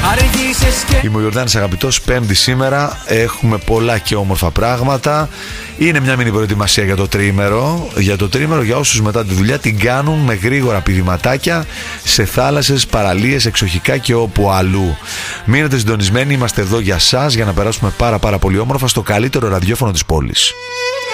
Είμαι ο Ιορδάνης αγαπητός, Πέμπτη σήμερα. Έχουμε πολλά και όμορφα πράγματα. Είναι μια μήνυ προετοιμασία για το τρίμερο. Για όσους μετά τη δουλειά την κάνουν με γρήγορα πηδηματάκια σε θάλασσες, παραλίες, εξοχικά και όπου αλλού. Μείνετε συντονισμένοι, είμαστε εδώ για σας για να περάσουμε πάρα πολύ όμορφα στο καλύτερο ραδιόφωνο της πόλης.